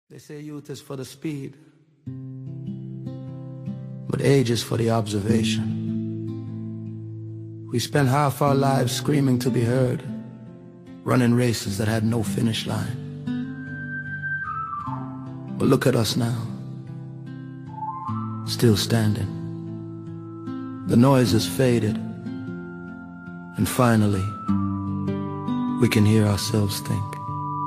They say youth is for the speed, but age is for the observation. We spent half our lives screaming to be heard, running races that had no finish line. But look at us now, still standing. The noise has faded, and finally, we can hear ourselves think.